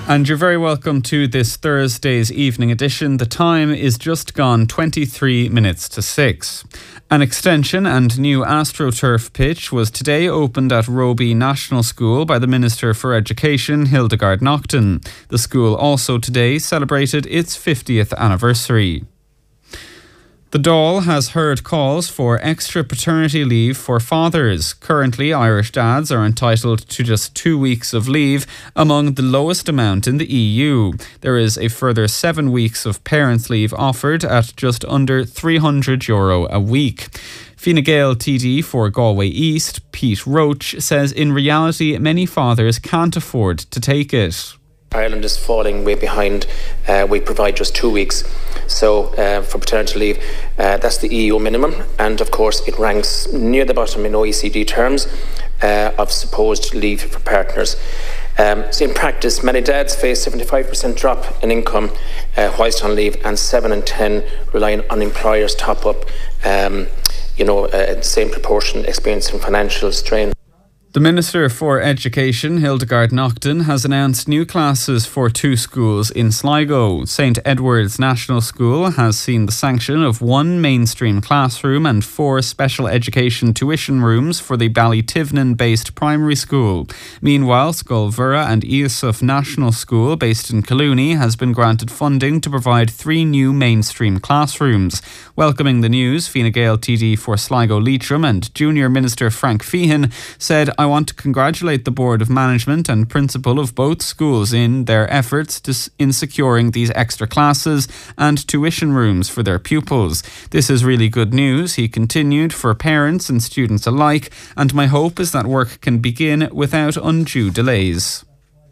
And you're very welcome to this Thursday's evening edition. The time is just gone 23 minutes to 6. An extension and new AstroTurf pitch was today opened at Roby National School by the Minister for Education, Hildegard Naughton. The school also today celebrated its 50th anniversary. The Dáil has heard calls for extra paternity leave for fathers. Currently, Irish dads are entitled to just 2 weeks of leave, among the lowest amount in the EU. There is a further 7 weeks of parents' leave offered at just under €300 a week. Fine Gael TD for Galway East, Pete Roach, says in reality many fathers can't afford to take it. Ireland is falling way behind. We provide just 2 weeks. So for paternity leave, that's the EU minimum. And of course, it ranks near the bottom in OECD terms of supposed leave for partners. So in practice, many dads face 75% drop in income whilst on leave, and 7 in 10 rely on employers' top up, the same proportion experiencing financial strain. The Minister for Education, Hildegard Naughton, has announced new classes for 2 schools in Sligo. St Edward's National School has seen the sanction of 1 mainstream classroom and 4 special education tuition rooms for the Ballytivnan-based primary school. Meanwhile, Scolvera and Easuf National School, based in Colooney, has been granted funding to provide 3 new mainstream classrooms. Welcoming the news, Fine Gael TD for Sligo Leitrim and Junior Minister Frank Feehan said, "I want to congratulate the Board of Management and Principal of both schools in their efforts in securing these extra classes and tuition rooms for their pupils. This is really good news," he continued, "for parents and students alike, and my hope is that work can begin without undue delays."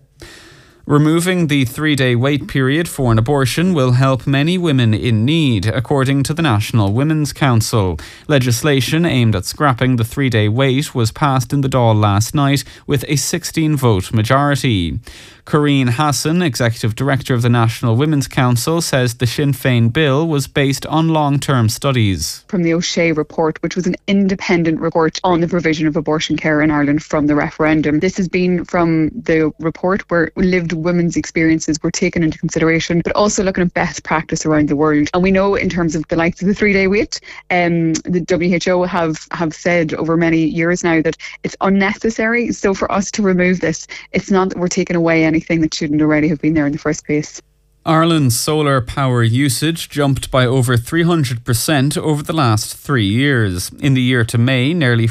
Removing the 3-day wait period for an abortion will help many women in need, according to the National Women's Council. Legislation aimed at scrapping the 3-day wait was passed in the Dáil last night with a 16-vote majority. Corrine Hassan, Executive Director of the National Women's Council, says the Sinn Féin bill was based on long-term studies. From the O'Shea report, which was an independent report on the provision of abortion care in Ireland from the referendum. This has been from the report where lived women's experiences were taken into consideration, but also looking at best practice around the world. And we know in terms of the likes of the 3-day wait, the WHO have said over many years now that it's unnecessary. So for us to remove this, it's not that we're taking away anything that shouldn't already have been there in the first place. Ireland's solar power usage jumped by over 300% over the last 3 years. In the year to May, nearly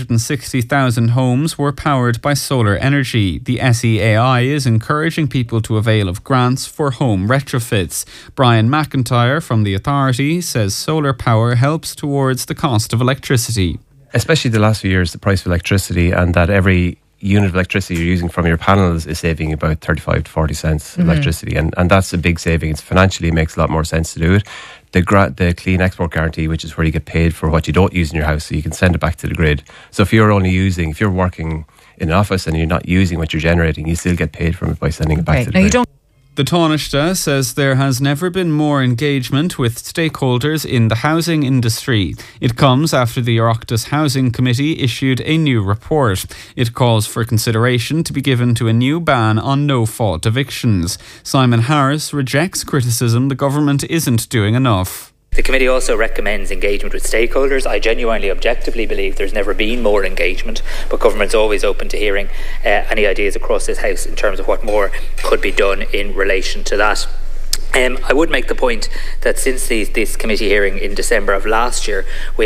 460,000 homes were powered by solar energy. The SEAI is encouraging people to avail of grants for home retrofits. Brian McIntyre from the authority says solar power helps towards the cost of electricity. Especially the last few years, the price of electricity, and that every unit of electricity you're using from your panels is saving about 35 to 40 cents electricity, and that's a big saving. Financially, it makes a lot more sense to do it. The clean export guarantee, which is where you get paid for what you don't use in your house, so you can send it back to the grid. So if you're working in an office and you're not using what you're generating, you still get paid from it by sending it back to the grid. The Taoiseach says there has never been more engagement with stakeholders in the housing industry. It comes after the Oireachtas Housing Committee issued a new report. It calls for consideration to be given to a new ban on no-fault evictions. Simon Harris rejects criticism the government isn't doing enough. The committee also recommends engagement with stakeholders. I genuinely, objectively believe there's never been more engagement, but government's always open to hearing any ideas across this House in terms of what more could be done in relation to that. I would make the point that since this committee hearing in December of last year, we